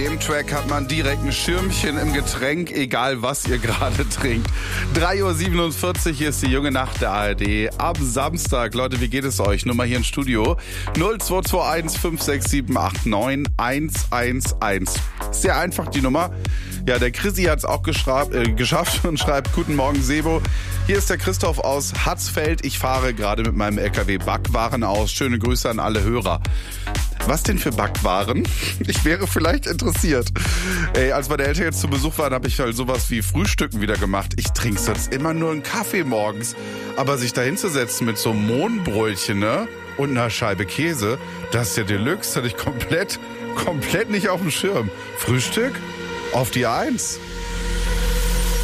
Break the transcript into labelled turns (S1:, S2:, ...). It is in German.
S1: dem Track hat man direkt ein Schirmchen im Getränk, egal was ihr gerade trinkt. 3:47 Uhr, hier ist die junge Nacht der ARD. Am Samstag, Leute, wie geht es euch? Nummer hier im Studio 0221 567 89 111. Sehr einfach die Nummer. Ja, der Chrissy hat es auch geschafft und schreibt: Guten Morgen, Sebo. Hier ist der Christoph aus Hatzfeld. Ich fahre gerade mit meinem LKW Backwaren aus. Schöne Grüße an alle Hörer. Was denn für Backwaren? Ich wäre vielleicht interessiert. Ey, als meine Eltern jetzt zu Besuch waren, habe ich halt sowas wie Frühstücken wieder gemacht. Ich trinke sonst immer nur einen Kaffee morgens. Aber sich da hinzusetzen mit so einem Mohnbrötchen, ne? Und einer Scheibe Käse, das ist ja Deluxe. Hatte ich komplett nicht auf dem Schirm. Frühstück? Auf die 1.